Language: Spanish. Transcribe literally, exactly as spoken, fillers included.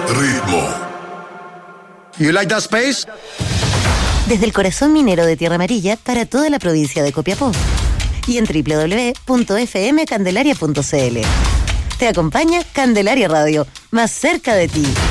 Ritmo. You like that space? Desde el corazón minero de Tierra Amarilla para toda la provincia de Copiapó. Y en doble u doble u doble u punto f m candelaria punto c l. Te acompaña Candelaria Radio, más cerca de ti.